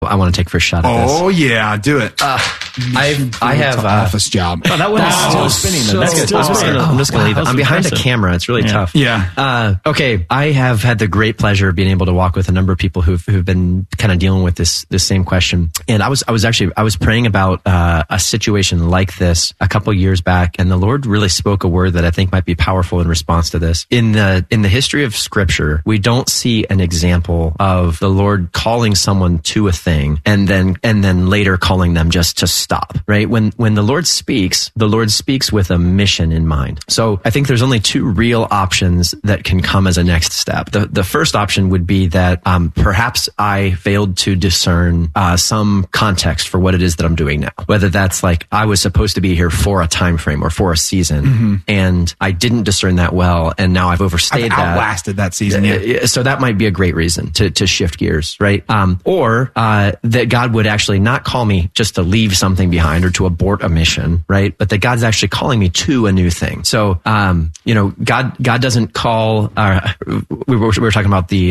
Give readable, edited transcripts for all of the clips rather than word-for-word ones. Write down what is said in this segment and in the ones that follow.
I want to take first shot at this. Oh yeah, do it. I have office job. Oh, that one is still spinning. That's good. I'm just going to leave it. I'm behind a camera. It's really tough. Yeah. Okay. I have had the great pleasure of being able to walk with a number of people who've been kind of dealing with this same question. And I was praying about a situation like this a couple years back, and the Lord really spoke a word that I think might be powerful in response to this. In the history of Scripture, we don't see an example of the Lord calling someone to a thing and then later calling them just to stop. Right? When the Lord speaks with a mission in mind. So I think there's only two real options that can come as a next step. The first option would be that perhaps I failed to discern some context for what it is that I'm doing now. Whether that's like I was supposed to be here for a time frame or for a season, and I didn't discern that well, and now I've overstayed that. Outlasted that season. Yeah. So that might be a great reason to shift gears, right? Or that God would actually not call me just to leave something behind or to abort a mission, right? But that God's actually calling me to a new thing. So, God doesn't call. We were talking about the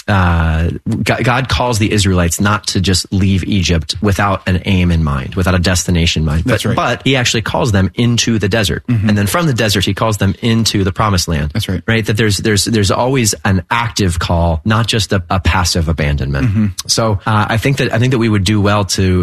God calls the Israelites not to just leave Egypt without an aim in mind, without a destination in mind. That's right. But He actually calls them into the desert, and then from the desert He calls them into the promised land. That's right. Right. That there's always an active call, not just a passive abandonment. So I think that we would do well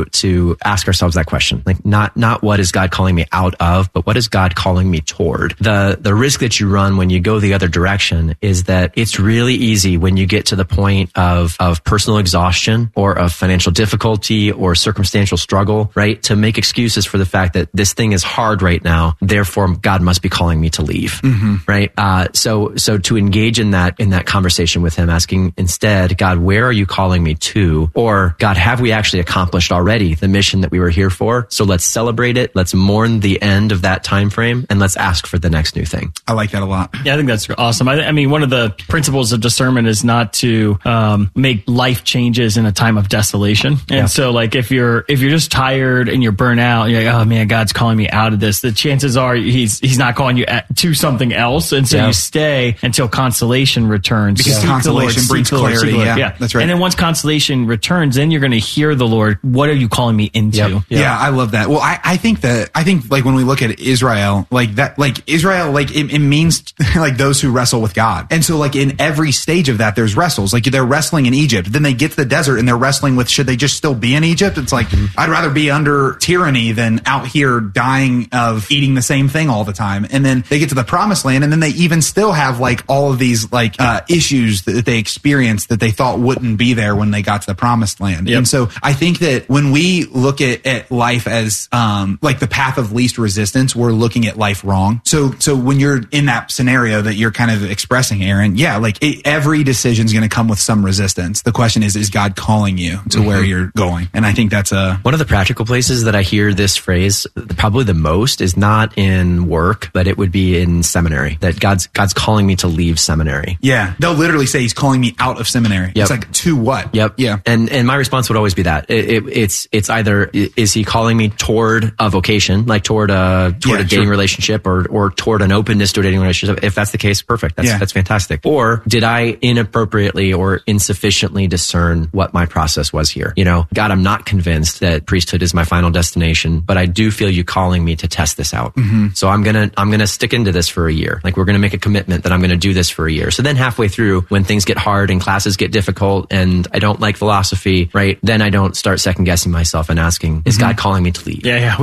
to ask ourselves that question, like not what is God calling me out of, but what is God calling me toward? The risk that you run when you go the other direction is that it's really easy when you get to the point of personal exhaustion or of financial difficulty or circumstantial struggle, right? To make excuses for the fact that this thing is hard right now, therefore God must be calling me to leave, right? So to engage in that conversation with Him, asking instead, God, where are you calling me to? Or God, have we actually accomplished already the mission that we were here for? So let's celebrate it. Let's mourn the end of that time frame, and let's ask for the next new thing. I like that a lot. Yeah, I think that's awesome. I mean, one of the principles of discernment is not to make life changes in a time of desolation. And so, like, if you're just tired and you're burnt out, you're like, oh man, God's calling me out of this. The chances are He's not calling you to something else, and so you stay until consolation returns. Because consolation brings clarity. Yeah, that's right. And then once consolation returns, then you're going to hear the Lord. What are you calling me into? Yeah, I love that. Well, I think like when we look at Israel, like that, like Israel, like it means like those who wrestle with God. And so like in every stage of that, there's wrestles. Like they're wrestling in Egypt. Then they get to the desert and they're wrestling with, should they just still be in Egypt? It's like, I'd rather be under tyranny than out here dying of eating the same thing all the time. And then they get to the promised land, and then they even still have like all of these like issues that they experienced that they thought wouldn't be there when they got to the promised land. And so I think that when we look at life as like the path of least resistance, we're looking at life wrong. So when you're in that scenario that you're kind of expressing, Aaron, like every decision is going to come with some resistance. The question is God calling you to where you're going? And I think that's one of the practical places that I hear this phrase probably the most is not in work, but it would be in seminary, that God's calling me to leave seminary. Yeah. They'll literally say He's calling me out of seminary. It's like, to what? Yeah. And my response would always be that it's either, is He calling me toward a vocation, like toward a dating relationship or toward an openness to a dating relationship? If that's the case, perfect. That's fantastic. Or did I inappropriately or insufficiently discern what my process was here? God, I'm not convinced that priesthood is my final destination, but I do feel you calling me to test this out. So I'm gonna stick into this for a year. Like we're gonna make a commitment that I'm gonna do this for a year. So then halfway through, when things get hard and classes get difficult and I don't like philosophy, right? Then I don't start second guessing myself and asking, is God calling me to leave? Yeah.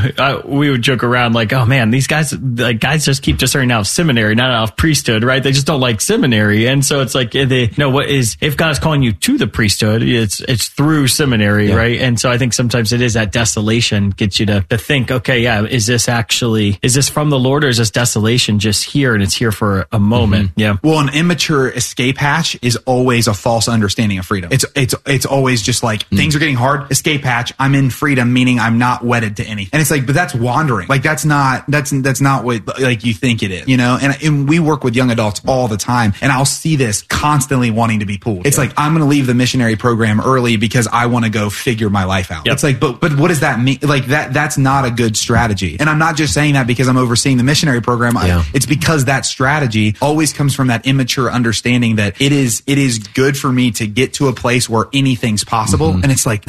We would joke around like, oh man, these guys just keep discerning out of seminary, not out of priesthood, right? They just don't like seminary. And so it's like, if God is calling you to the priesthood, it's through seminary, right? And so I think sometimes it is that desolation gets you to think, okay, is this from the Lord, or is this desolation just here and it's here for a moment? Yeah. Well, an immature escape hatch is always a false understanding of freedom. It's always just like things are getting hard. Escape hatch. I'm in freedom, meaning I'm not wedded to anything. And it's like, but that's wandering. Like that's not what like you think it is, And we work with young adults all the time, and I'll see this constantly wanting to be pulled. It's like, I'm going to leave the missionary program early because I want to go figure my life out. It's like, but what does that mean? Like that's not a good strategy. And I'm not just saying that because I'm overseeing the missionary program. It's because that strategy always comes from that immature understanding that it is good for me to get to a place where anything's possible. And it's like,